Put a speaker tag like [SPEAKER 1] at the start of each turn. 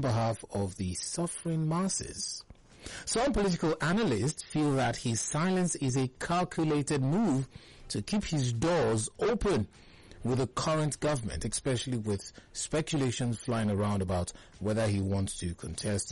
[SPEAKER 1] behalf of the suffering masses. Some political analysts feel that his silence is a calculated move to keep his doors open with the current government, especially with speculations flying around about whether he wants to contest